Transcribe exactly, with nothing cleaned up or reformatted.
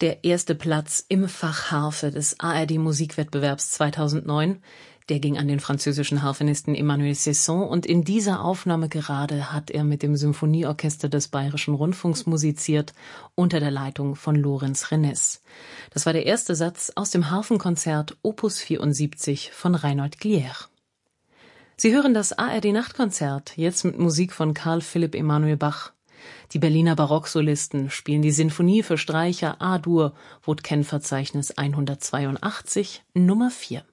Der erste Platz im Fach Harfe des A R D-Musikwettbewerbs zweitausendneun, der ging an den französischen Harfenisten Emmanuel Cesson, und in dieser Aufnahme gerade hat er mit dem Symphonieorchester des Bayerischen Rundfunks musiziert, unter der Leitung von Lorenz Reness. Das war der erste Satz aus dem Harfenkonzert Opus vierundsiebzig von Reinhold Glier. Sie hören das A R D-Nachtkonzert, jetzt mit Musik von Carl Philipp Emanuel Bach. Die Berliner Barocksolisten spielen die Sinfonie für Streicher A-Dur, Wotken-Verzeichnis hundertzweiundachtzig, Nummer vier.